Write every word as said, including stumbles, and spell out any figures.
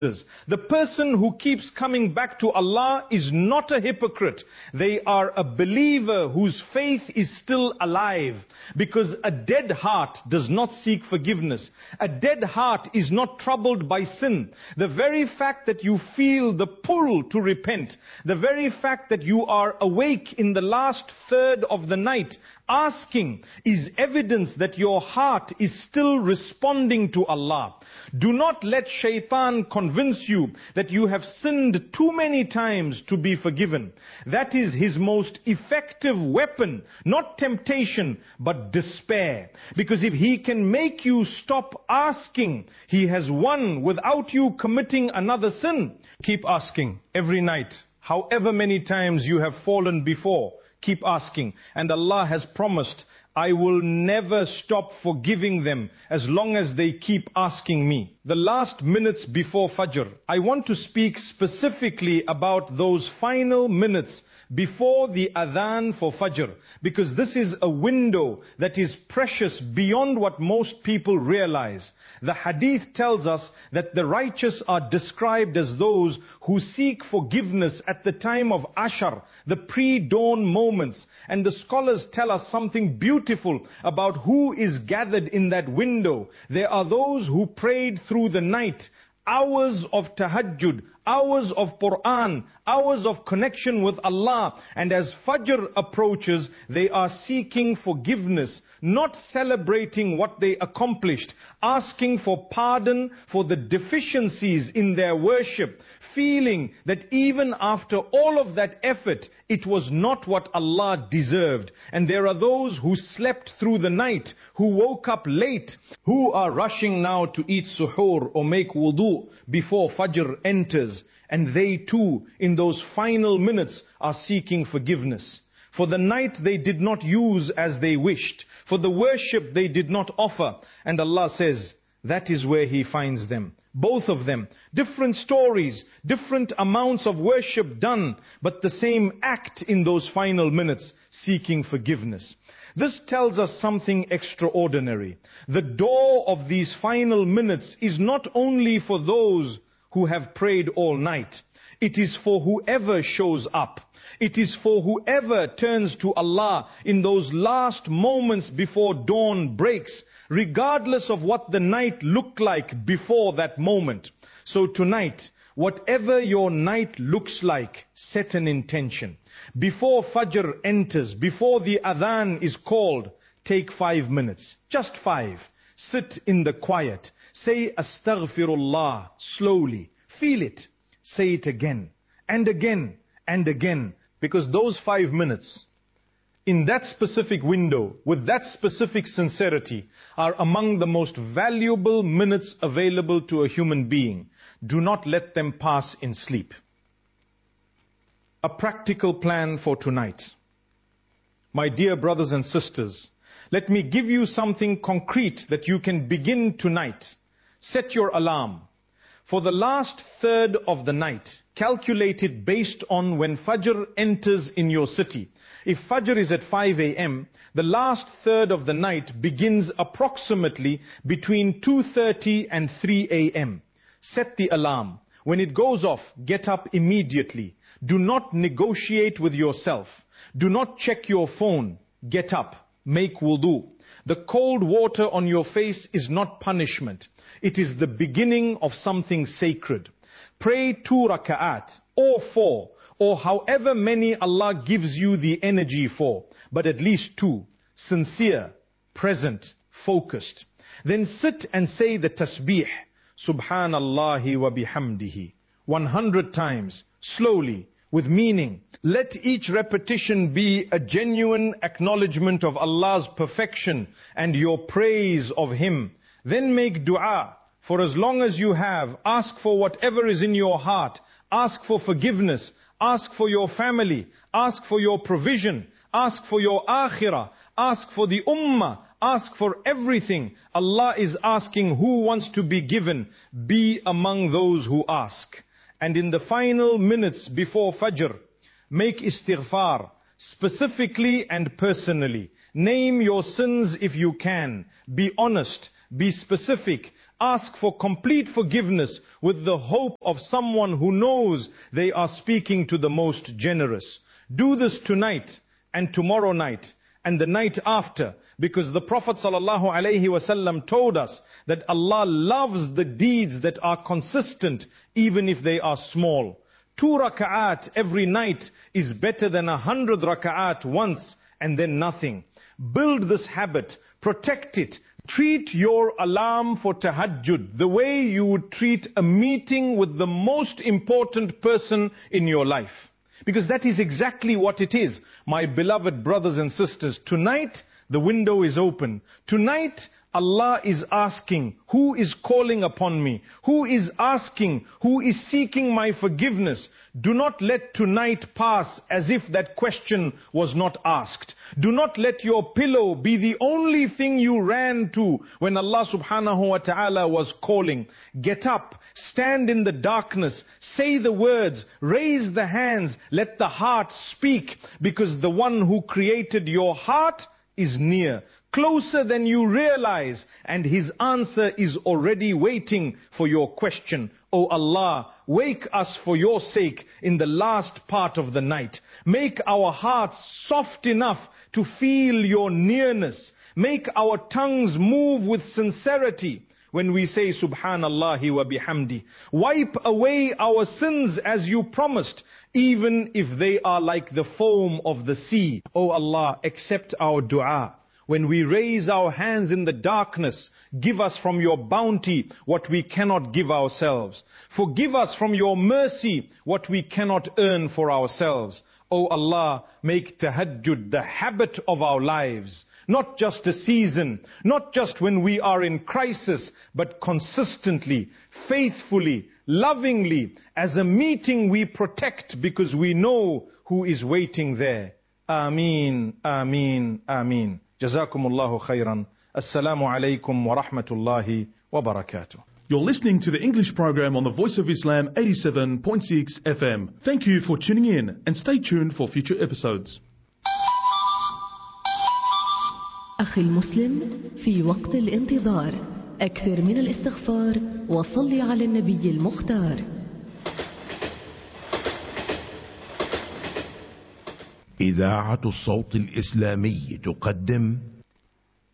The person who keeps coming back to Allah is not a hypocrite. They are a believer whose faith is still alive. Because a dead heart does not seek forgiveness. A dead heart is not troubled by sin. The very fact that you feel the pull to repent, the very fact that you are awake in the last third of the night, asking, is evidence that your heart is still responding to Allah. Do not let shaitan convince you that you have sinned too many times to be forgiven. That is his most effective weapon, not temptation, but despair. Because if he can make you stop asking, he has won without you committing another sin. Keep asking every night, however many times you have fallen before. Keep asking. And Allah has promised, I will never stop forgiving them as long as they keep asking me. The last minutes before Fajr, I want to speak specifically about those final minutes before the adhan for Fajr. Because this is a window that is precious beyond what most people realize. The hadith tells us that the righteous are described as those who seek forgiveness at the time of Ashar, the pre-dawn moments. And the scholars tell us something beautiful about who is gathered in that window. There are those who prayed through the night, hours of tahajjud, hours of Quran, hours of connection with Allah. And as Fajr approaches, they are seeking forgiveness, not celebrating what they accomplished, asking for pardon for the deficiencies in their worship, feeling that even after all of that effort, it was not what Allah deserved. And there are those who slept through the night, who woke up late, who are rushing now to eat suhoor or make wudu before Fajr enters. And they too, in those final minutes, are seeking forgiveness. For the night they did not use as they wished. For the worship they did not offer. And Allah says, that is where He finds them. Both of them. Different stories, different amounts of worship done, but the same act in those final minutes, seeking forgiveness. This tells us something extraordinary. The door of these final minutes is not only for those who have prayed all night. It is for whoever shows up. It is for whoever turns to Allah in those last moments before dawn breaks, regardless of what the night looked like before that moment. So tonight, whatever your night looks like, set an intention. Before Fajr enters, before the adhan is called, take five minutes, just five. Sit in the quiet. Say astaghfirullah slowly. Feel it. Say it again and again and again. Because those five minutes, in that specific window, with that specific sincerity, are among the most valuable minutes available to a human being. Do not let them pass in sleep. A practical plan for tonight. My dear brothers and sisters, let me give you something concrete that you can begin tonight. Set your alarm. For the last third of the night, calculate it based on when Fajr enters in your city. If Fajr is at five a m, the last third of the night begins approximately between two thirty and three a m Set the alarm. When it goes off, get up immediately. Do not negotiate with yourself. Do not check your phone. Get up. Make wudu. The cold water on your face is not punishment. It is the beginning of something sacred. Pray two raka'at, or four, or however many Allah gives you the energy for, but at least two. Sincere, present, focused. Then sit and say the tasbih, Subhanallahi wa bihamdihi, one hundred times, slowly, with meaning. Let each repetition be a genuine acknowledgement of Allah's perfection and your praise of Him. Then make dua. For as long as you have, ask for whatever is in your heart. Ask for forgiveness. Ask for your family. Ask for your provision. Ask for your akhirah. Ask for the ummah. Ask for everything. Allah is asking who wants to be given. Be among those who ask. And in the final minutes before Fajr, make istighfar, specifically and personally. Name your sins if you can. Be honest. Be specific. ask for complete forgiveness with the hope of someone who knows they are speaking to the most generous. Do this tonight and tomorrow night and the night after, because the Prophet ﷺ told us that Allah loves the deeds that are consistent even if they are small. Two raka'at every night is better than a hundred raka'at once and then nothing. Build this habit, protect it. Treat your alarm for tahajjud the way you would treat a meeting with the most important person in your life. Because that is exactly what it is. My beloved brothers and sisters, tonight the window is open. Tonight Allah is asking, who is calling upon me? Who is asking? Who is seeking my forgiveness? Do not let tonight pass as if that question was not asked. Do not let your pillow be the only thing you ran to when Allah subhanahu wa ta'ala was calling. Get up, stand in the darkness, say the words, raise the hands, let the heart speak, because the one who created your heart is near, closer than you realize, and His answer is already waiting for your question. O Allah, wake us for your sake in the last part of the night. Make our hearts soft enough to feel your nearness. Make our tongues move with sincerity when we say Subhanallahi wa bihamdi. Wipe away our sins as you promised, even if they are like the foam of the sea. O Allah, accept our dua. When we raise our hands in the darkness, give us from your bounty what we cannot give ourselves. Forgive us from your mercy what we cannot earn for ourselves. O Allah, make tahajjud the habit of our lives. Not just a season, not just when we are in crisis, but consistently, faithfully, lovingly, as a meeting we protect because we know who is waiting there. Ameen, Ameen, Ameen. Jazakumullahu khairan. Assalamu alaikum wa rahmatullahi wa barakatuh. You're listening to the English program on the Voice of Islam eighty-seven point six F M. Thank you for tuning in and stay tuned for future episodes. أخي المسلم، في وقت الانتظار أكثر من الاستغفار وصل على النبي المختار. إذاعة الصوت الإسلامي تقدم